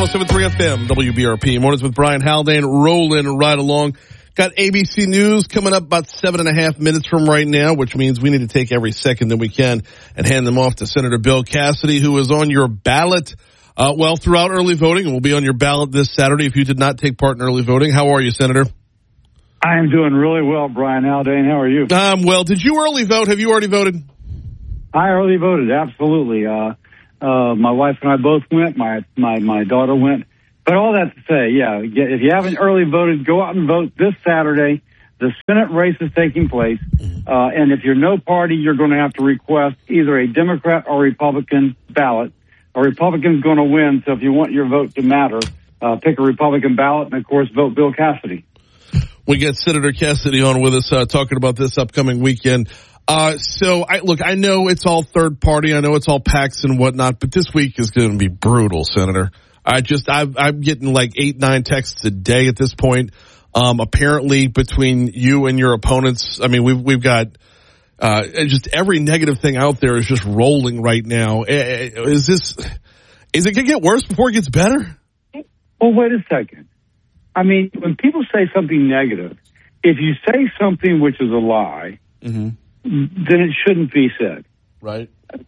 107.3 FM, WBRP. Mornings with Brian Haldane, rolling right along. Got ABC News coming up about 7.5 minutes from right now, which means we need to take every second that we can and hand them off to Senator Bill Cassidy, who is on your ballot, throughout early voting, and will be on your ballot this Saturday if you did not take part in early voting. How are you, Senator? I am doing really well, Brian Haldane. How are you? Well, did you early vote? Have you already voted? I early voted, absolutely. My wife and I both went. My daughter went. But all that to say, yeah, if you haven't early voted, go out and vote this Saturday. The Senate race is taking place. And if you're no party, you're going to have to request either a Democrat or Republican ballot. A Republican's going to win, so if you want your vote to matter, pick a Republican ballot and, of course, vote Bill Cassidy. We get Senator Cassidy on with us talking about this upcoming weekend. I know it's all third party. I know it's all PACs and whatnot, but this week is going to be brutal, Senator. I'm getting like 8-9 texts a day at this point. Apparently between you and your opponents, I mean, we've got, just every negative thing out there is just rolling right now. Is it going to get worse before it gets better? Well, wait a second. I mean, when people say something negative, if you say something which is a lie, then it shouldn't be said. Right.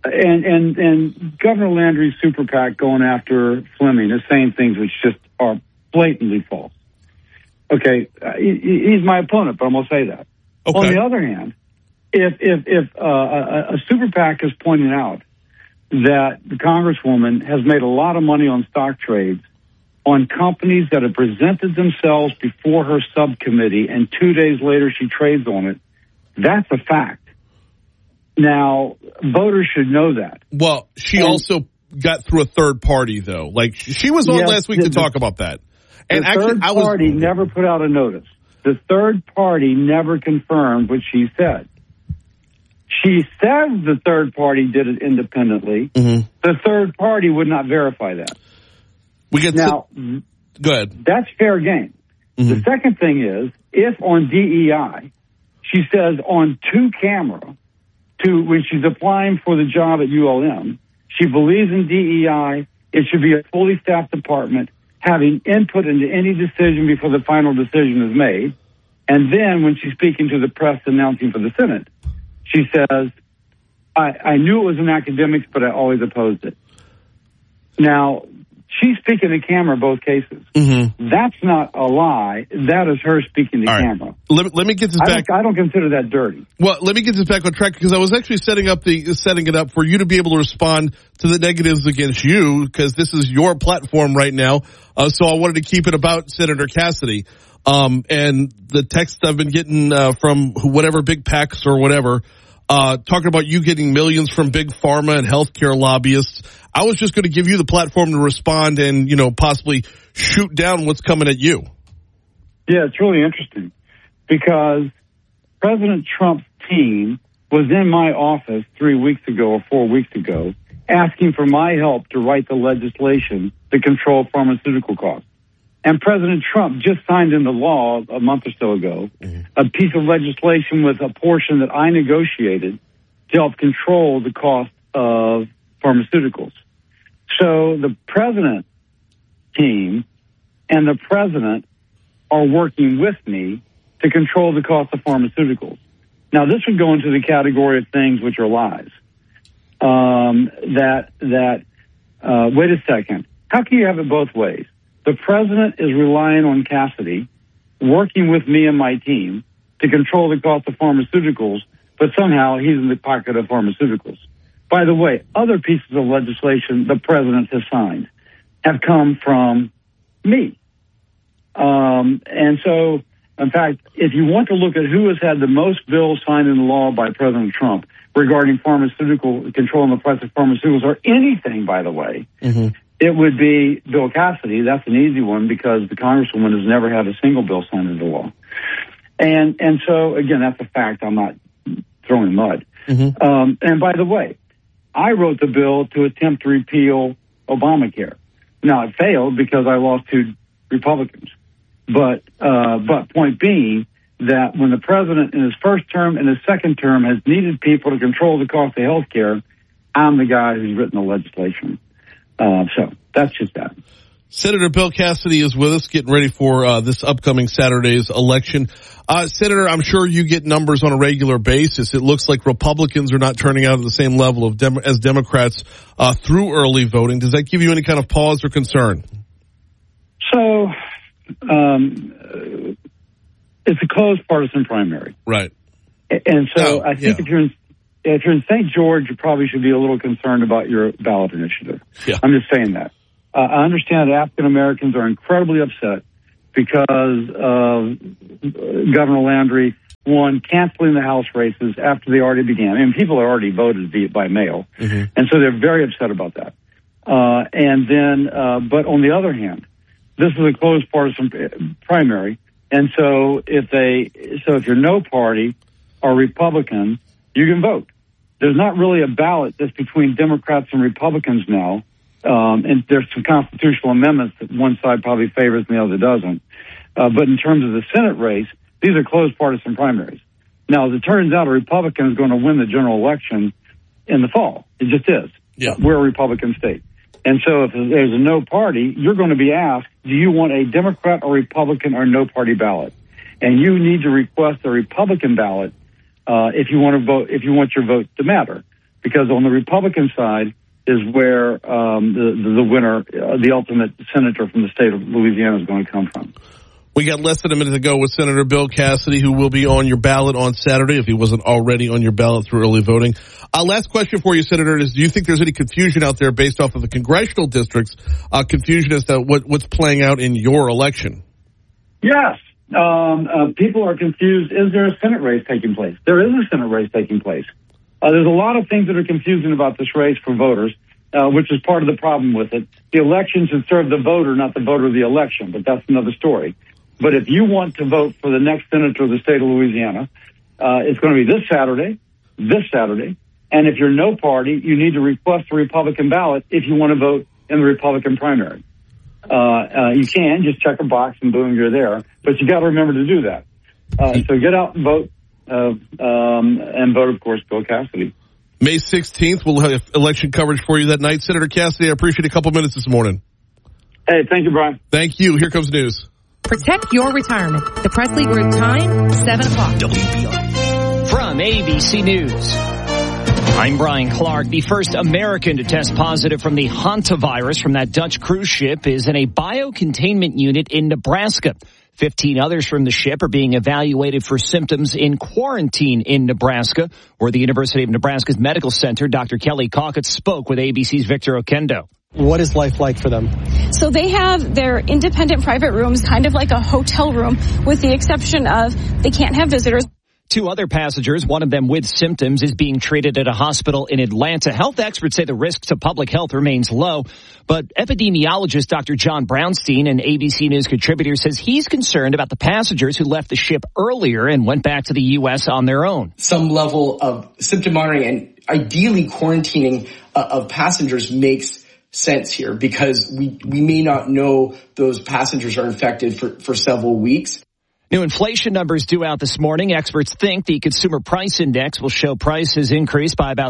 And Governor Landry's super PAC going after Fleming is saying things which just are blatantly false. Okay, he's my opponent, but I'm going to say that. Okay. On the other hand, if a super PAC is pointing out that the Congresswoman has made a lot of money on stock trades on companies that have presented themselves before her subcommittee, and 2 days later she trades on it, that's a fact. Now, voters should know that. Well, she also got through a third party, though. Like, she was on last week to talk about that. And the third party never put out a notice. The third party never confirmed what she said. She says the third party did it independently. Mm-hmm. The third party would not verify that. Go ahead. That's fair game. Mm-hmm. The second thing is, if on DEI, she says on camera, when she's applying for the job at ULM, she believes in DEI, it should be a fully staffed department, having input into any decision before the final decision is made. And then when she's speaking to the press announcing for the Senate, she says, I knew it was in academics, but I always opposed it. Now, she's speaking to camera both cases. Mm-hmm. That's not a lie. That is her speaking to camera. Let me get this back. I don't consider that dirty. Well, let me get this back on track, because I was actually setting it up for you to be able to respond to the negatives against you, because this is your platform right now. So I wanted to keep it about Senator Cassidy. And the text I've been getting from whatever big PACs or whatever, talking about you getting millions from big pharma and healthcare lobbyists. I was just going to give you the platform to respond and, possibly shoot down what's coming at you. Yeah, it's really interesting, because President Trump's team was in my office 3 weeks ago or 4 weeks ago asking for my help to write the legislation to control pharmaceutical costs. And President Trump just signed into law a month or so ago a piece of legislation with a portion that I negotiated to help control the cost of pharmaceuticals. So the president team and the president are working with me to control the cost of pharmaceuticals. Now, this would go into the category of things which are lies. Wait a second. How can you have it both ways? The president is relying on Cassidy, working with me and my team to control the cost of pharmaceuticals, but somehow he's in the pocket of pharmaceuticals. By the way, other pieces of legislation the president has signed have come from me. And so, in fact, if you want to look at who has had the most bills signed into law by President Trump regarding pharmaceutical control and the price of pharmaceuticals, or anything, by the way, it would be Bill Cassidy. That's an easy one, because the Congresswoman has never had a single bill signed into law. And so, again, that's a fact. I'm not throwing mud. And by the way, I wrote the bill to attempt to repeal Obamacare. Now, it failed because I lost 2 Republicans. But point being that when the president in his first term and his second term has needed people to control the cost of health care, I'm the guy who's written the legislation. So that's just that. Senator Bill Cassidy is with us, getting ready for this upcoming Saturday's election. Senator, I'm sure you get numbers on a regular basis. It looks like Republicans are not turning out at the same level as Democrats through early voting. Does that give you any kind of pause or concern? So, it's a closed partisan primary. Right. And so I think if you're in St. George, you probably should be a little concerned about your ballot initiative. Yeah. I'm just saying that. I understand that African Americans are incredibly upset because of Governor Landry, one, canceling the House races after they already began. And people are already voted by mail. Mm-hmm. And so they're very upset about that. But on the other hand, this is a closed partisan primary. And so if you're no party or Republican, you can vote. There's not really a ballot that's between Democrats and Republicans now. And there's some constitutional amendments that one side probably favors and the other doesn't. But in terms of the Senate race, these are closed partisan primaries. Now, as it turns out, a Republican is going to win the general election in the fall. It just is. Yeah. We're a Republican state. And so if there's a no party, you're going to be asked, do you want a Democrat or Republican or no party ballot? And you need to request a Republican ballot if you want to vote, if you want your vote to matter. Because on the Republican side is where the winner, the ultimate senator from the state of Louisiana is going to come from. We got less than a minute to go with Senator Bill Cassidy, who will be on your ballot on Saturday if he wasn't already on your ballot through early voting. Last question for you, Senator, is do you think there's any confusion out there based off of the congressional districts, confusion as to what's playing out in your election? Yes. People are confused. Is there a Senate race taking place? There is a Senate race taking place. There's a lot of things that are confusing about this race for voters, which is part of the problem with it. The election should serve the voter, not the voter of the election, but that's another story. But if you want to vote for the next senator of the state of Louisiana, it's going to be this Saturday. And if you're no party, you need to request a Republican ballot if you want to vote in the Republican primary. You can just check a box and boom, you're there. But you got to remember to do that. So get out and vote, and vote, of course, Bill Cassidy. May 16th, we'll have election coverage for you that night. Senator Cassidy, I appreciate a couple minutes this morning. Hey, thank you, Brian. Thank you. Here comes news. Protect your retirement. The Presley Group time, 7 o'clock. WBR. From ABC News, I'm Brian Clark. The first American to test positive from the hantavirus from that Dutch cruise ship is in a biocontainment unit in Nebraska. 15 others from the ship are being evaluated for symptoms in quarantine in Nebraska, where the University of Nebraska's Medical Center, Dr. Kelly Cockett, spoke with ABC's Victor Oquendo. What is life like for them? So they have their independent private rooms, kind of like a hotel room, with the exception of they can't have visitors. 2 other passengers, one of them with symptoms, is being treated at a hospital in Atlanta. Health experts say the risk to public health remains low, but epidemiologist Dr. John Brownstein, an ABC News contributor, says he's concerned about the passengers who left the ship earlier and went back to the U.S. on their own. Some level of symptom monitoring and ideally quarantining of passengers makes sense here because we may not know those passengers are infected for several weeks. New inflation numbers due out this morning. Experts think the consumer price index will show prices increase by about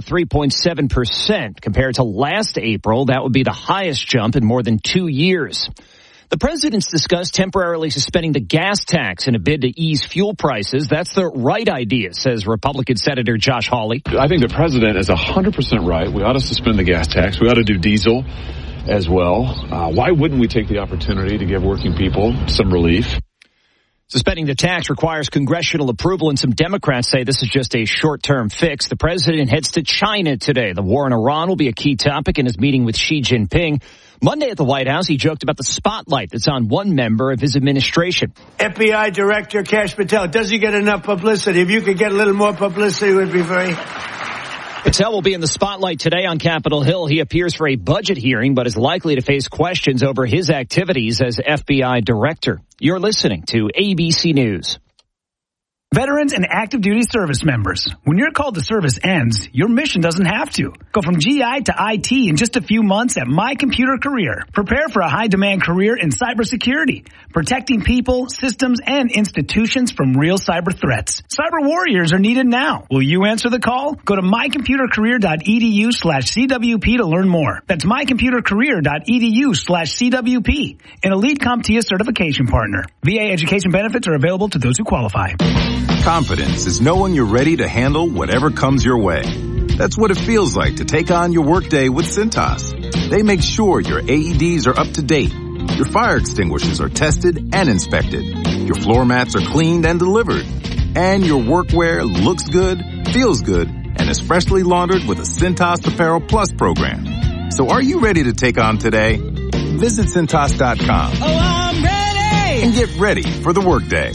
3.7% compared to last April. That would be the highest jump in more than 2 years. The president's discussed temporarily suspending the gas tax in a bid to ease fuel prices. That's the right idea, says Republican Senator Josh Hawley. I think the president is 100% right. We ought to suspend the gas tax. We ought to do diesel as well. Why wouldn't we take the opportunity to give working people some relief? Suspending the tax requires congressional approval, and some Democrats say this is just a short-term fix. The president heads to China today. The war in Iran will be a key topic in his meeting with Xi Jinping. Monday at the White House, he joked about the spotlight that's on one member of his administration. FBI Director Kash Patel, does he get enough publicity? If you could get a little more publicity, it would be very... Patel will be in the spotlight today on Capitol Hill. He appears for a budget hearing, but is likely to face questions over his activities as FBI director. You're listening to ABC News. Veterans and active duty service members. When your call to service ends, your mission doesn't have to. Go from GI to IT in just a few months at My Computer Career. Prepare for a high-demand career in cybersecurity, protecting people, systems, and institutions from real cyber threats. Cyber warriors are needed now. Will you answer the call? Go to mycomputercareer.edu/CWP to learn more. That's mycomputercareer.edu/CWP. An elite CompTIA certification partner. VA education benefits are available to those who qualify. Confidence is knowing you're ready to handle whatever comes your way. That's what it feels like to take on your workday with Cintas. They make sure your AEDs are up to date, your fire extinguishers are tested and inspected, your floor mats are cleaned and delivered, and your workwear looks good, feels good, and is freshly laundered with a Cintas Apparel Plus program. So are you ready to take on today? Visit Cintas.com. Oh, I'm ready! And get ready for the workday.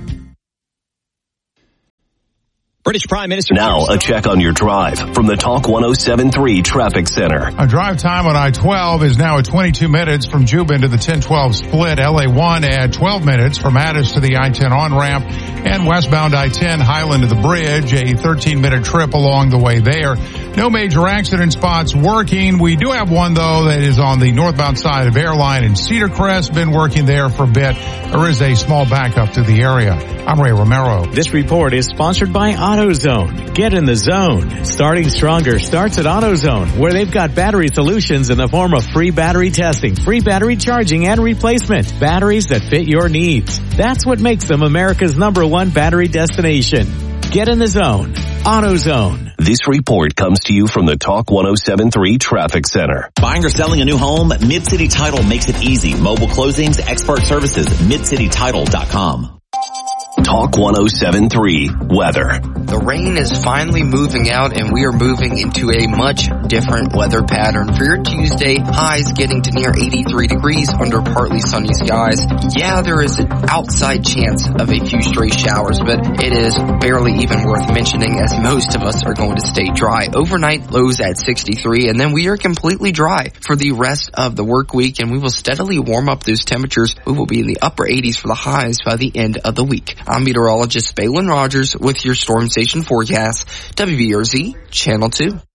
British Prime Minister. Now a check on your drive from the Talk 107.3 Traffic Center. A drive time on I-12 is now at 22 minutes from Juba to the 10-12 split. LA1 at 12 minutes from Addis to the I-10 on-ramp, and westbound I-10 Highland to the bridge, a 13-minute trip along the way there. No major accident spots working. We do have one, though, that is on the northbound side of Airline in Cedar Crest. Been working there for a bit. There is a small backup to the area. I'm Ray Romero. This report is sponsored by AutoZone. Get in the zone. Starting stronger starts at AutoZone, where they've got battery solutions in the form of free battery testing, free battery charging, and replacement. Batteries that fit your needs. That's what makes them America's #1 battery destination. Get in the zone. AutoZone. This report comes to you from the Talk 107.3 Traffic Center. Buying or selling a new home? Mid-City Title makes it easy. Mobile closings, expert services, midcitytitle.com. Talk 107.3 Weather. The rain is finally moving out and we are moving into a much different weather pattern. For your Tuesday, highs getting to near 83 degrees under partly sunny skies. Yeah, there is an outside chance of a few stray showers, but it is barely even worth mentioning as most of us are going to stay dry. Overnight lows at 63, and then we are completely dry for the rest of the work week, and we will steadily warm up those temperatures. We will be in the upper 80s for the highs by the end of the week. I'm meteorologist Balin Rogers with your Storm Station forecast, WBRZ Channel 2.